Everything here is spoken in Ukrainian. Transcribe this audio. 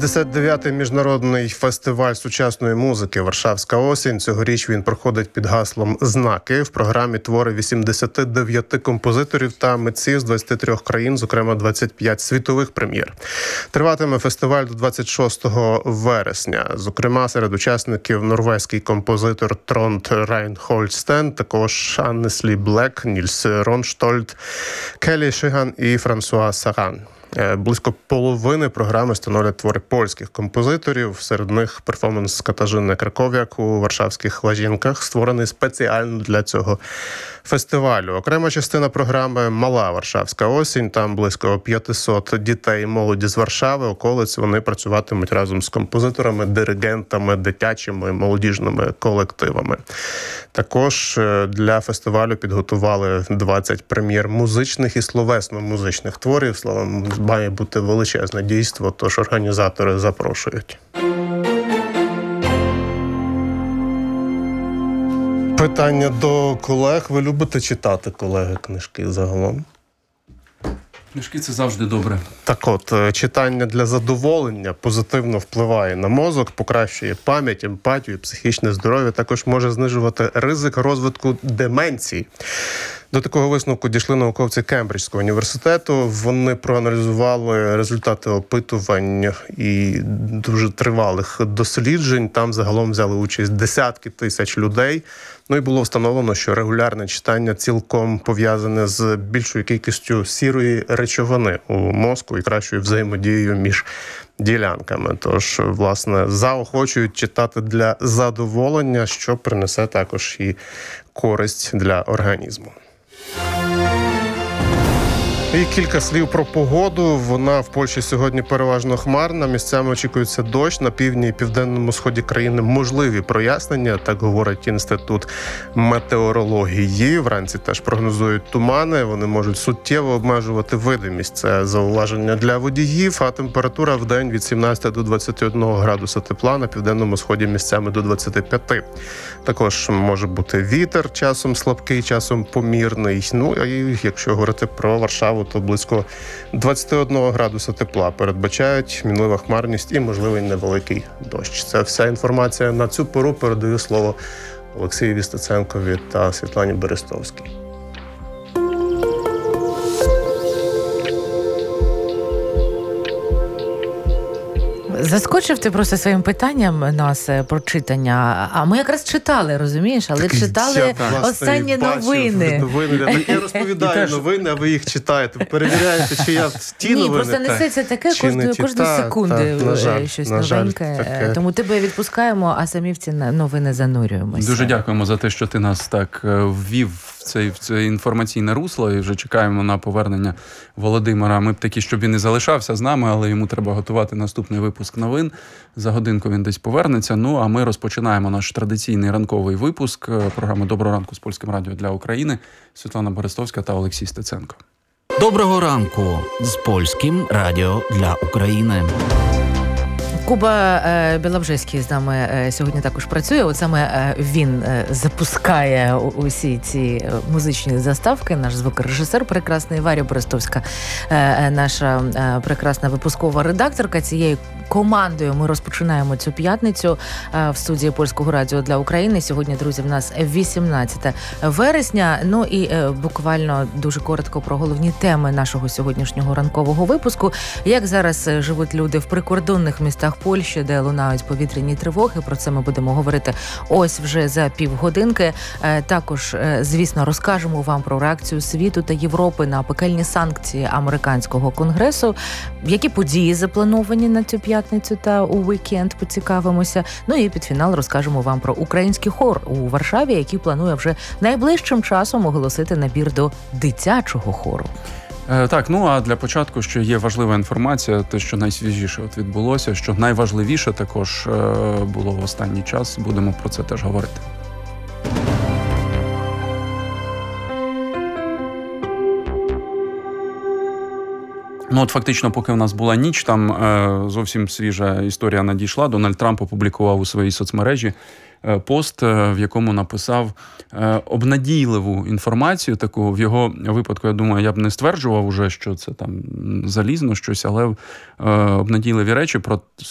69-й міжнародний фестиваль сучасної музики «Варшавська осінь». Цьогоріч він проходить під гаслом «Знаки». В програмі твори 89 композиторів та митців з 23 країн, зокрема 25 світових прем'єр. Триватиме фестиваль до 26 вересня. Зокрема, серед учасників норвезький композитор Тронд Рейнхольдстен, також Аннеслі Блек, Нільс Ронштольд, Келі Шиган і Франсуа Саран. Близько половини програми становлять твори польських композиторів. Серед них перформанс Катажини Краков'як у варшавських Лажінках, створений спеціально для цього фестивалю. Окрема частина програми «Мала Варшавська осінь». Там близько 500 дітей і молоді з Варшави, околиць. Вони працюватимуть разом з композиторами, диригентами, дитячими і молодіжними колективами. Також для фестивалю підготували 20 прем'єр музичних і словесно-музичних творів. Словом, має бути величезне дійство, тож організатори запрошують. Питання до колег. Ви любите читати, колеги, книжки загалом? Книжки – це завжди добре. Так от, читання для задоволення позитивно впливає на мозок, покращує пам'ять, емпатію, психічне здоров'я, також може знижувати ризик розвитку деменції. До такого висновку дійшли науковці Кембриджського університету. Вони проаналізували результати опитувань і дуже тривалих досліджень. Там загалом взяли участь десятки тисяч людей. Ну і було встановлено, що регулярне читання цілком пов'язане з більшою кількістю сірої речовини у мозку і кращою взаємодією між ділянками. Тож, власне, заохочують читати для задоволення, що принесе також і користь для організму. І кілька слів про погоду. Вона в Польщі сьогодні переважно хмарна. Місцями очікується дощ. На півдні і південному сході країни можливі прояснення, так говорить Інститут метеорології. Вранці теж прогнозують тумани. Вони можуть суттєво обмежувати видимість. Це зауваження для водіїв. А температура в день від 17 до 21 градуса тепла. На південному сході місцями до 25. Також може бути вітер, часом слабкий, часом помірний. Ну, і якщо говорити про Варшаву, то близько 21 градуса тепла передбачають, мінлива хмарність і можливий невеликий дощ. Це вся інформація на цю пору. Передаю слово Олексію Стеценкові та Світлані Берестовській. Заскочив ти просто своїм питанням нас про читання. А ми якраз читали, розумієш? Але так, читали останні новини. Я розповідаю новини, а ви їх читаєте. Перевіряєте, чи я в ті новини. Ні, просто несеться таке кожної секунди щось новеньке. Тому тебе відпускаємо, а самі в ці новини занурюємося. Дуже дякуємо за те, що ти нас так ввів в це інформаційне русло і вже чекаємо на повернення Володимира. Ми б такі, щоб він і залишався з нами, але йому треба готувати наступний випуск новин. За годинку він десь повернеться. Ну, а ми розпочинаємо наш традиційний ранковий випуск програми «Доброго ранку» з Польським радіо для України. Світлана Берестовська та Олексій Стеценко. Доброго ранку з Польським радіо для України. Куба Біловжецький з нами сьогодні також працює. От саме він запускає усі ці музичні заставки. Наш звукорежисер прекрасний, Варя Берестовська, наша прекрасна випускова редакторка. Цією командою ми розпочинаємо цю п'ятницю в студії Польського радіо для України. Сьогодні, друзі, в нас 18 вересня. Ну і буквально дуже коротко про головні теми нашого сьогоднішнього ранкового випуску. Як зараз живуть люди в прикордонних містах Польщі, де лунають повітряні тривоги. Про це ми будемо говорити ось вже за півгодинки. Також, звісно, розкажемо вам про реакцію світу та Європи на пекельні санкції американського конгресу. Які події заплановані на цю п'ятницю та у вікенд, поцікавимося. Ну і під фінал розкажемо вам про український хор у Варшаві, який планує вже найближчим часом оголосити набір до дитячого хору. Так, ну а для початку, що є важлива інформація, те, що найсвіжіше відбулося, що найважливіше також було в останній час, будемо про це теж говорити. Ну, от фактично, поки в нас була ніч, там зовсім свіжа історія надійшла. Дональд Трамп опублікував у своїй соцмережі пост, в якому написав обнадійливу інформацію таку. В його випадку, я думаю, я б не стверджував уже, що це там залізно щось, але обнадійливі речі про